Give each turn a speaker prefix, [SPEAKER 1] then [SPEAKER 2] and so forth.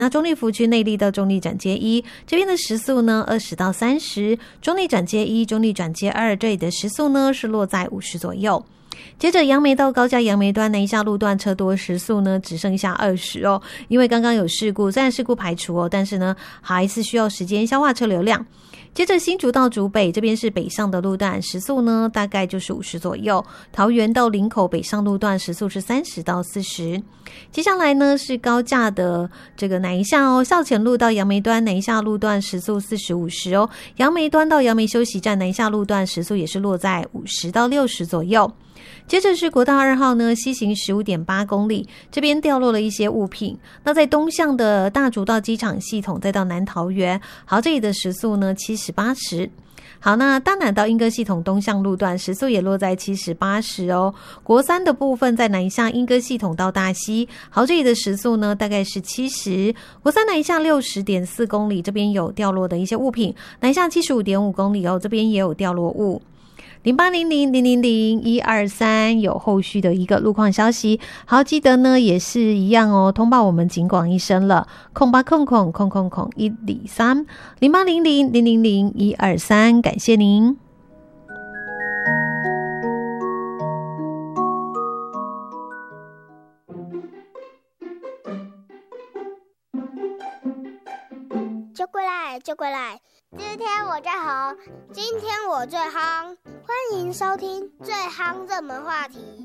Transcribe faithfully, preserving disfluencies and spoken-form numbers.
[SPEAKER 1] 那中立福区内坜到中立转接一，这边的时速呢二十到三十，中立转接一、中立转接二，这里的时速呢是落在五十左右。接着杨梅到高架杨梅端南一下路段车多，时速呢只剩下二十哦，因为刚刚有事故，虽然事故排除哦，但是呢还是需要时间消化车流量。接着新竹到竹北，这边是北上的路段，时速呢大概就是五十左右。桃园到林口北上路段时速是三十到四十。接下来呢是高架的这个南一下哦，校前路到杨梅端南一下路段时速四十五十哦，杨梅端到杨梅休息站南一下路段时速也是落在五十到六十左右。接着是国道二号呢，西行 十五点八公里，这边掉落了一些物品。那在东向的大竹到机场系统，再到南桃园，好，这里的时速呢七十八十。好，那大南到莺歌系统东向路段时速也落在七十八十哦。国三的部分在南下莺歌系统到大溪，好，这里的时速呢大概是七十。国三南下 六十点四公里，这边有掉落的一些物品。南下 七十五点五公里哦，这边也有掉落物。零八零零零零零一二三有后续的一个路况消息，好，记得呢也是一样哦，通报我们警广一声了，空八空空空空空一里三零八零零零零零一二三，感谢您。
[SPEAKER 2] 就过来，就过来。今天我最红，今天我最夯，欢迎收听最夯热门话题。